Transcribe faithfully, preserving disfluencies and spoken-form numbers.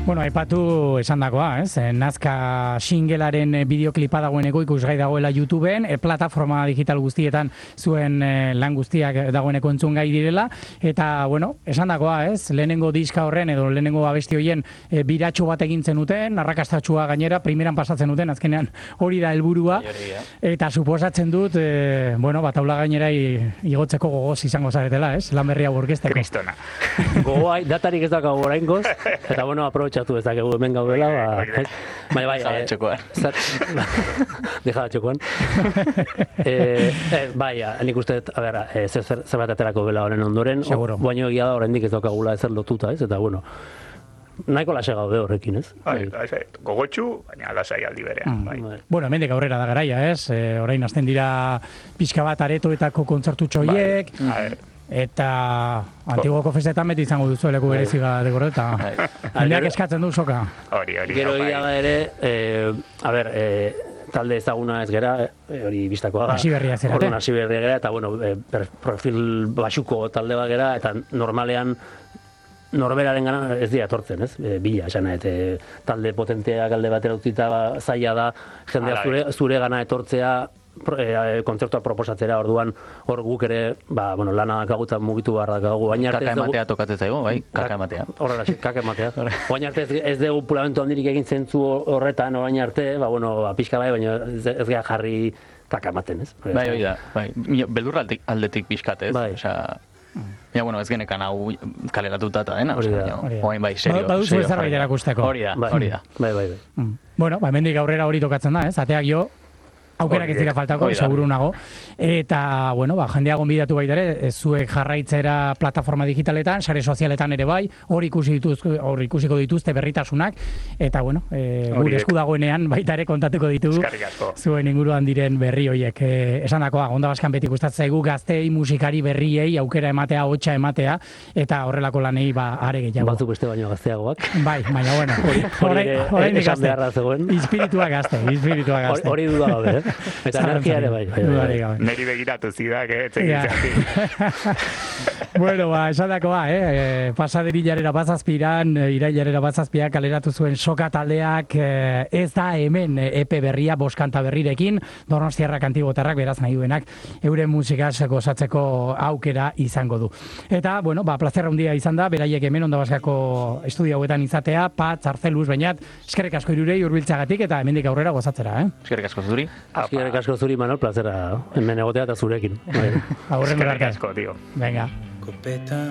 Bueno, aipatu esandakoa, ez? Nazka singelaren bideoklipa dagoeneko ikusgai dagoela YouTubeen, e, plataforma digital guztietan zuen e, lan guztiak dagoeneko entzungai direla, eta, bueno, esandakoa, ez? Lehenengo diska horren edo lehenengo abesti horien e, biratxo bat egin zenuten, arrakastatxua gainera, primeran pasatzen duten, azkenean hori da helburua, eta suposatzen dut, e, bueno, bat taula gainera igotzeko gogoz izango zaretela, ez? Lan berria aurkezteko. Kristona. Gogoa, datarik ez dakago oraingoz, eta, bueno, aprobetxatu ez dakegu hemen gaudela, ba, bai, bai, Deja da txokoan. Deja da txokoan. eh, eh, bai, nik uste, a ber, eh, zer, zer, zer bat aterako bela honen ondoren, baina egia da oraindik ez daukagula ezer lotuta, ez, eta, bueno, nahiko lase gaude horrekin, ez? Bai, gogotxu, baina lasai aldi berean, bai. Mm. Bueno, hemendik aurrera da garaia, ez? E, orain hasten dira pixka bat aretoetako kontzertu txoiek, bai. Eta Antiguoko festetan beti izango duzu eleku berezi bat eta jendeak eskatzen du soka. Hori, hori. Gero egia da ere, eh, a ber, eh, talde ezaguna ez gera, eh, hori bistakoa da. Hasi berria zerate. Orduan hasi berria gera, eta bueno, eh, profil basuko talde bat gera, eta normalean norberaren gana ez dira etortzen, ez? E, bila, esan nahi, e, talde potenteak alde batera utzita ba, zaila da, jendea zure, zure gana etortzea, E, kontzertua proposatzera, orduan hor guk ere, ba, bueno, lana dakaguta mugitu behar dakagu. Kaka ematea tokatzen zaigu, bai? Kaka ematea. Horrela, kaka ematea. Oain arte ez, ez dugu pulamentu handirik egin zentzu horretan, orain arte, ba, bueno, ba, pixka bai, baina ez, ez gara jarri kaka ematen, ez? Bai, hoi da, bai. Beldurra aldetik pixkat, ez? Bai. Osa, ja, bueno, ez genekan hau kaleratuta eta dena, hori da. Oain bai, serio. Baduzu zerbait erakusteko. Hori da, hori da. Bai, bai, bai. Bueno, ba, hemendik aurrera hori tokatzen da, ez? Ateak jo, aukerak ez dira faltako, seguru nago. Eta, bueno, ba, jendea gonbidatu baita ere, zuek jarraitzera plataforma digitaletan, sare sozialetan ere bai, hor ikusi dituzte, hor ikusiko dituzte berritasunak, eta, bueno, e, gure esku dagoenean baita ere kontatuko ditugu zuen inguruan diren berri horiek. E, esan dakoa, Onda Baskan beti gustatzen zaigu gaztei, musikari berriei, aukera ematea, hotxa ematea, eta horrelako lanei ba, are gehiago. Batzuk beste baino gazteagoak. Bai, baina, bueno, horrein gazte. zegoen. Ispiritua gazte, ispiritua gazte. Hori duda gabe, eh? Eta energia ere bai. Neri begiratu zidak, eh? Bueno, ba, esan dakoa, eh? Pasaden hilarera bazazpiran, irailarera bazazpiak kaleratu zuen soka taldeak, ez da hemen E P berria, boskanta berrirekin, Donostiarrak Antibotarrak, beraz nahi duenak, euren musikaz gozatzeko aukera izango du. Eta, bueno, ba, plazerra handia izan da, beraiek hemen Onda Baskako estudio hauetan izatea, Patz, Arzeluz, bainat, eskerrik asko irurei hurbiltzagatik eta hemendik aurrera gozatzera, eh? Eskerrik asko zuri. Eskerrik asko zuri, Manol, plazera hemen egotea eta zurekin. Aurren Eskerrik asko, tio. Venga.